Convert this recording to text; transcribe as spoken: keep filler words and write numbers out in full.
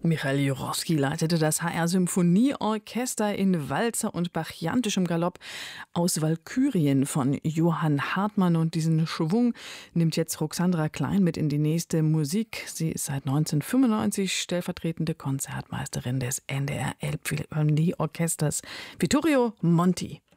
Michael Jurowski leitete das H R-Symphonieorchester in Walzer und bachiantischem Galopp aus Walkürien von Johann Hartmann. Und diesen Schwung nimmt jetzt Ruxandra Klein mit in die nächste Musik. Sie ist seit neunzehnhundertfünfundneunzig stellvertretende Konzertmeisterin des N D R Elbphilharmonieorchesters. Vittorio Monti.